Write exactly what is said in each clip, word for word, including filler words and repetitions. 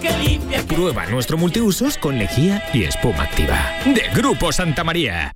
Prueba nuestro multiusos con lejía y espuma activa. De Grupo Santa María.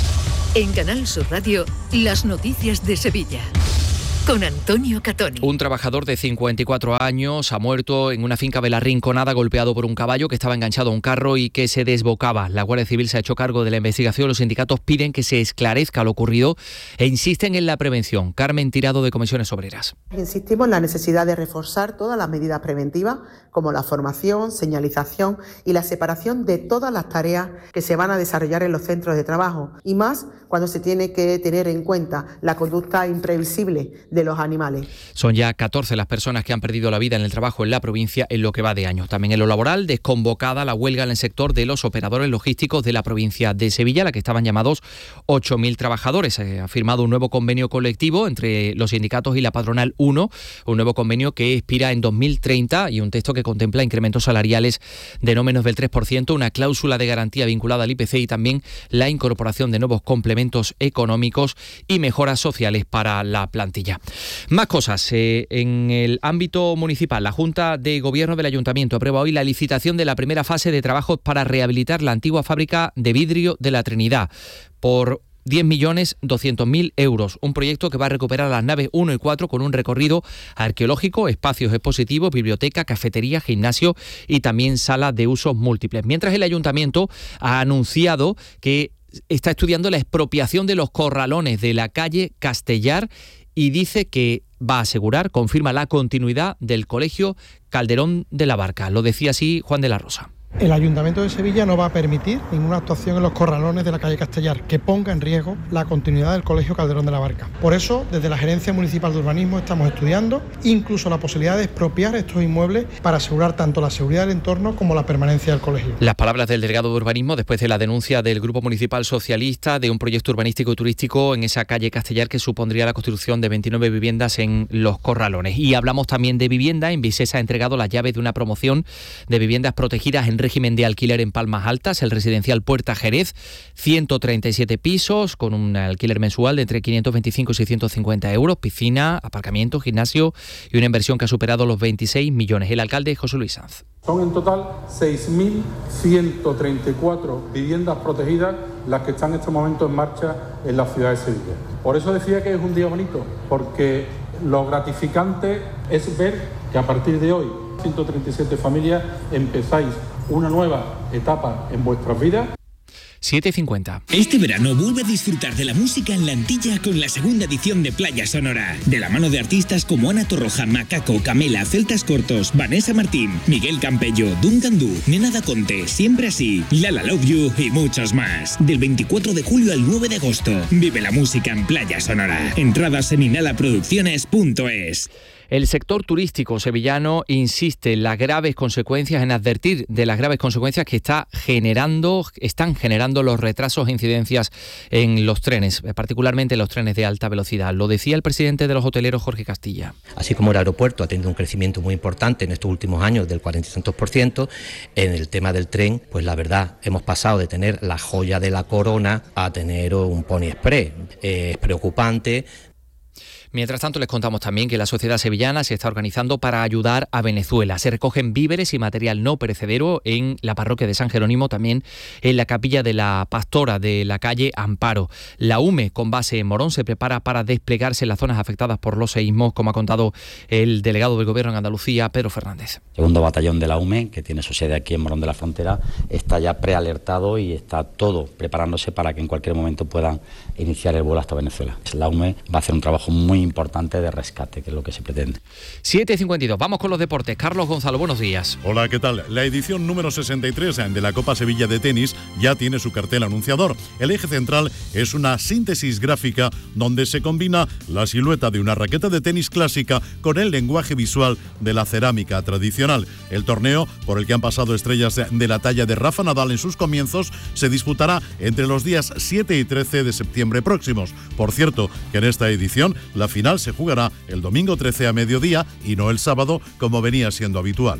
En Canal Sur Radio, las noticias de Sevilla. Con Antonio Catoni. Un trabajador de cincuenta y cuatro años ha muerto en una finca de La Rinconada golpeado por un caballo que estaba enganchado a un carro y que se desbocaba. La Guardia Civil se ha hecho cargo de la investigación. Los sindicatos piden que se esclarezca lo ocurrido e insisten en la prevención. Carmen Tirado, de Comisiones Obreras. Insistimos en la necesidad de reforzar todas las medidas preventivas, como la formación, señalización y la separación de todas las tareas que se van a desarrollar en los centros de trabajo, y más cuando se tiene que tener en cuenta la conducta imprevisible de los animales. Son ya catorce las personas que han perdido la vida en el trabajo en la provincia en lo que va de año. También en lo laboral, desconvocada la huelga en el sector de los operadores logísticos de la provincia de Sevilla, a la que estaban llamados ocho mil trabajadores. Se ha firmado un nuevo convenio colectivo entre los sindicatos y la patronal uno, un nuevo convenio que expira en dos mil treinta y un texto que contempla incrementos salariales de no menos del tres por ciento, una cláusula de garantía vinculada al I P C y también la incorporación de nuevos complementos económicos y mejoras sociales para la plantilla. Más cosas. Eh, en el ámbito municipal, la Junta de Gobierno del Ayuntamiento aprueba hoy la licitación de la primera fase de trabajos para rehabilitar la antigua fábrica de vidrio de la Trinidad por diez millones doscientos mil euros. Un proyecto que va a recuperar las naves uno y cuatro con un recorrido arqueológico, espacios expositivos, biblioteca, cafetería, gimnasio y también sala de usos múltiples. Mientras el Ayuntamiento ha anunciado que está estudiando la expropiación de los corralones de la calle Castellar y dice que va a asegurar, confirma la continuidad del Colegio Calderón de la Barca. Lo decía así Juan de la Rosa. El Ayuntamiento de Sevilla no va a permitir ninguna actuación en los corralones de la calle Castellar que ponga en riesgo la continuidad del Colegio Calderón de la Barca. Por eso, desde la Gerencia Municipal de Urbanismo estamos estudiando incluso la posibilidad de expropiar estos inmuebles para asegurar tanto la seguridad del entorno como la permanencia del colegio. Las palabras del delegado de Urbanismo después de la denuncia del Grupo Municipal Socialista de un proyecto urbanístico y turístico en esa calle Castellar que supondría la construcción de veintinueve viviendas en los corralones. Y hablamos también de vivienda. Envisesa ha entregado las llaves de una promoción de viviendas protegidas en régimen de alquiler en Palmas Altas, el residencial Puerta Jerez, ciento treinta y siete pisos con un alquiler mensual de entre quinientos veinticinco y seiscientos cincuenta euros, piscina, aparcamiento, gimnasio y una inversión que ha superado los veintiséis millones. El alcalde José Luis Sanz. Son en total seis mil ciento treinta y cuatro viviendas protegidas las que están en este momento en marcha en la ciudad de Sevilla. Por eso decía que es un día bonito, porque lo gratificante es ver que a partir de hoy, ciento treinta y siete familias, empezáis una nueva etapa en vuestras vidas. siete y cincuenta. Este verano vuelve a disfrutar de la música en la Antilla con la segunda edición de Playa Sonora. De la mano de artistas como Ana Torroja, Macaco, Camela, Celtas Cortos, Vanessa Martín, Miguel Campello, Duncan Du, Nena Da Conte, Siempre Así, Lala Love You y muchos más. Del veinticuatro de julio al nueve de agosto. Vive la música en Playa Sonora. Entradas en inhalaproducciones punto es. El sector turístico sevillano insiste en las graves consecuencias, en advertir de las graves consecuencias que está generando, están generando los retrasos e incidencias en los trenes, particularmente en los trenes de alta velocidad. Lo decía el presidente de los hoteleros, Jorge Castilla. Así como el aeropuerto ha tenido un crecimiento muy importante en estos últimos años del cuarenta y tantos por ciento, en el tema del tren, pues la verdad, hemos pasado de tener la joya de la corona a tener un Pony Express. Eh, es preocupante. Mientras tanto, les contamos también que la sociedad sevillana se está organizando para ayudar a Venezuela. Se recogen víveres y material no perecedero en la parroquia de San Jerónimo, también en la capilla de la Pastora de la calle Amparo. La U M E, con base en Morón, se prepara para desplegarse en las zonas afectadas por los seísmos, como ha contado el delegado del Gobierno en Andalucía, Pedro Fernández. El segundo batallón de la U M E, que tiene su sede aquí en Morón de la Frontera, está ya prealertado y está todo preparándose para que en cualquier momento puedan iniciar el vuelo hasta Venezuela. La U M E va a hacer un trabajo muy importante de rescate, que es lo que se pretende. siete y cincuenta y dos, vamos con los deportes. Carlos Gonzalo, buenos días. Hola, ¿qué tal? La edición número sesenta y tres de la Copa Sevilla de Tenis ya tiene su cartel anunciador. El eje central es una síntesis gráfica donde se combina la silueta de una raqueta de tenis clásica con el lenguaje visual de la cerámica tradicional. El torneo, por el que han pasado estrellas de la talla de Rafa Nadal en sus comienzos, se disputará entre los días siete y trece de septiembre próximos. Por cierto, que en esta edición la final se jugará el domingo trece a mediodía y no el sábado, como venía siendo habitual.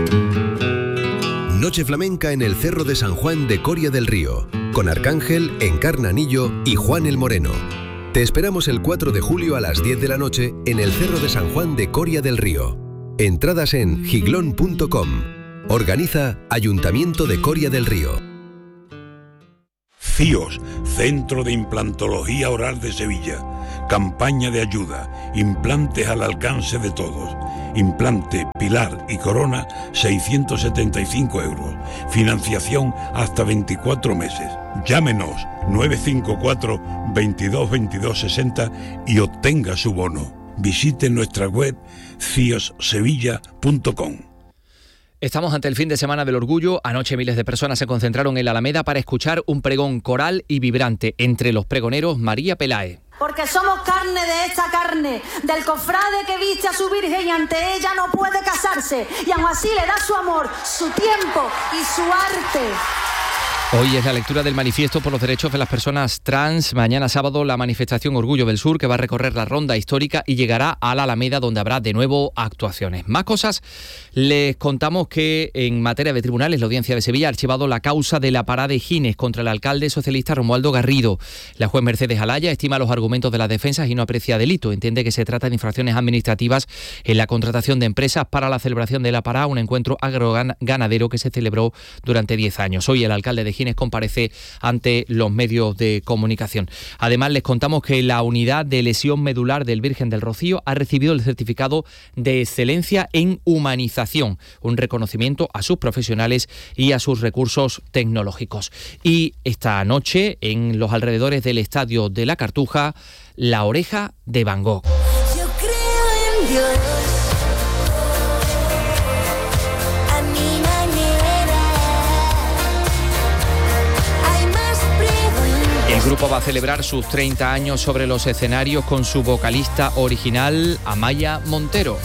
Noche flamenca en el Cerro de San Juan de Coria del Río, con Arcángel, Encarnanillo y Juan el Moreno. Te esperamos el cuatro de julio a las diez de la noche en el Cerro de San Juan de Coria del Río. Entradas en giglón punto com. Organiza Ayuntamiento de Coria del Río. C I O S, Centro de Implantología Oral de Sevilla. Campaña de ayuda. Implantes al alcance de todos. Implante, pilar y corona, seiscientos setenta y cinco euros. Financiación hasta veinticuatro meses. Llámenos nueve cinco cuatro, veintidós, veintidós, sesenta y obtenga su bono. Visite nuestra web cios sevilla punto com. Estamos ante el fin de semana del orgullo. Anoche miles de personas se concentraron en la Alameda para escuchar un pregón coral y vibrante. Entre los pregoneros, María Peláez. Porque somos carne de esta carne, del cofrade que viste a su virgen y ante ella no puede casarse. Y aún así le da su amor, su tiempo y su arte. Hoy es la lectura del manifiesto por los derechos de las personas trans. Mañana sábado la manifestación Orgullo del Sur, que va a recorrer la ronda histórica y llegará a la Alameda, donde habrá de nuevo actuaciones. Más cosas, les contamos que en materia de tribunales la Audiencia de Sevilla ha archivado la causa de la parada de Gines contra el alcalde socialista Romualdo Garrido. La juez Mercedes Alaya estima los argumentos de las defensas y no aprecia delito. Entiende que se trata de infracciones administrativas en la contratación de empresas para la celebración de la parada, un encuentro agroganadero que se celebró durante diez años. Hoy el alcalde de Gines comparece ante los medios de comunicación. Además, les contamos que la unidad de lesión medular del Virgen del Rocío ha recibido el certificado de excelencia en humanización, un reconocimiento a sus profesionales y a sus recursos tecnológicos. Y esta noche, en los alrededores del Estadio de la Cartuja, La Oreja de Van Gogh. Yo creo en Dios. El grupo va a celebrar sus treinta años sobre los escenarios con su vocalista original, Amaya Montero.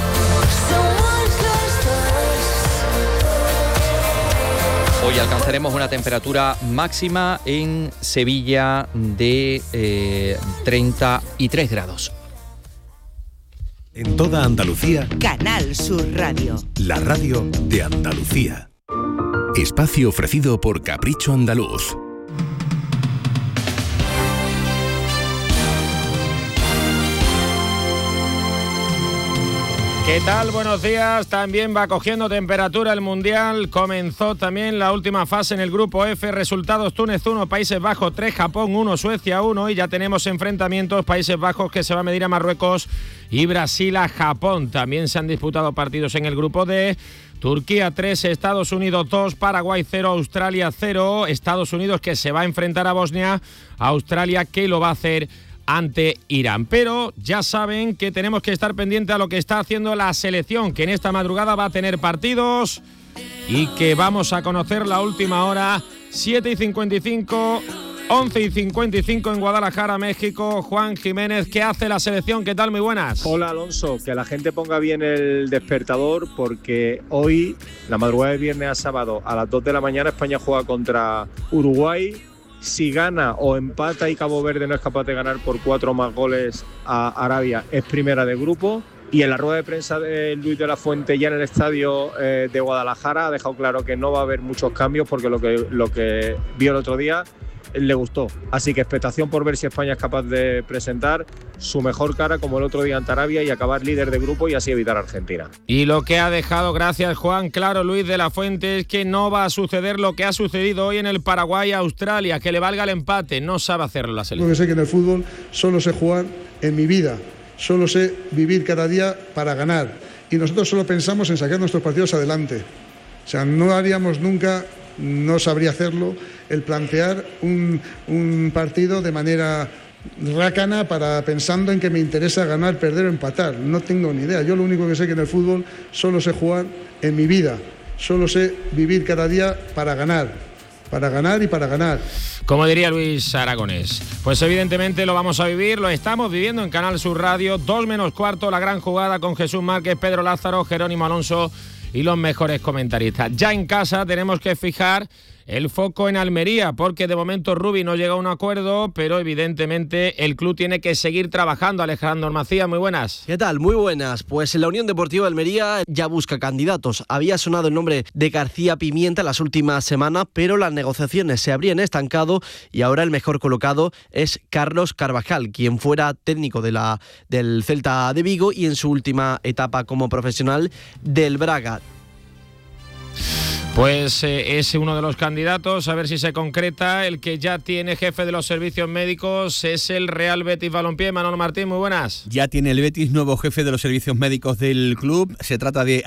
Hoy alcanzaremos una temperatura máxima en Sevilla de eh, treinta y tres grados. En toda Andalucía, Canal Sur Radio. La radio de Andalucía. Espacio ofrecido por Capricho Andaluz. ¿Qué tal? Buenos días. También va cogiendo temperatura el Mundial. Comenzó también la última fase en el grupo F. Resultados: Túnez uno, Países Bajos tres, Japón uno, Suecia uno. Y ya tenemos enfrentamientos: Países Bajos, que se va a medir a Marruecos, y Brasil a Japón. También se han disputado partidos en el grupo D. Turquía tres, Estados Unidos dos, Paraguay cero, Australia cero. Estados Unidos, que se va a enfrentar a Bosnia. Australia, que lo va a hacer ante Irán. Pero ya saben que tenemos que estar pendientes a lo que está haciendo la selección, que en esta madrugada va a tener partidos y que vamos a conocer la última hora. Siete y cincuenta y cinco, once y cincuenta y cinco en Guadalajara, México. Juan Jiménez, ¿qué hace la selección? ¿Qué tal? Muy buenas. Hola, Alonso. Que la gente ponga bien el despertador, porque hoy, la madrugada de viernes a sábado, a las dos de la mañana, España juega contra Uruguay. Si gana o empata y Cabo Verde no es capaz de ganar por cuatro más goles a Arabia, es primera de grupo. Y en la rueda de prensa de Luis de la Fuente, ya en el estadio eh, de Guadalajara, ha dejado claro que no va a haber muchos cambios, porque lo que, lo que vio el otro día le gustó. Así que expectación por ver si España es capaz de presentar su mejor cara, como el otro día ante Arabia, y acabar líder de grupo y así evitar a Argentina. Y lo que ha dejado, gracias Juan, claro Luis de la Fuente, es que no va a suceder lo que ha sucedido hoy en el Paraguay-Australia, que le valga el empate. No sabe hacerlo la selección. Porque sé que en el fútbol solo sé jugar en mi vida, solo sé vivir cada día para ganar, y nosotros solo pensamos en sacar nuestros partidos adelante. O sea, no haríamos nunca, no sabría hacerlo, el plantear un, un partido de manera rácana, para pensando en que me interesa ganar, perder o empatar. No tengo ni idea. Yo lo único que sé, que en el fútbol solo sé jugar en mi vida, solo sé vivir cada día para ganar, para ganar y para ganar. Como diría Luis Aragonés. Pues evidentemente lo vamos a vivir, lo estamos viviendo en Canal Sur Radio. Dos menos cuarto, la gran jugada con Jesús Márquez, Pedro Lázaro, Jerónimo Alonso y los mejores comentaristas. Ya en casa tenemos que fijar el foco en Almería, porque de momento Rubi no llega a un acuerdo, pero evidentemente el club tiene que seguir trabajando. Alejandro Macías, muy buenas. ¿Qué tal? Muy buenas. Pues la Unión Deportiva de Almería ya busca candidatos. Había sonado el nombre de García Pimienta las últimas semanas, pero las negociaciones se habrían estancado y ahora el mejor colocado es Carlos Carvajal, quien fuera técnico de la, del Celta de Vigo y en su última etapa como profesional del Braga. Pues eh, es uno de los candidatos, a ver si se concreta. El que ya tiene jefe de los servicios médicos es el Real Betis Balompié. Manolo Martín, muy buenas. Ya tiene el Betis nuevo jefe de los servicios médicos del club. Se trata de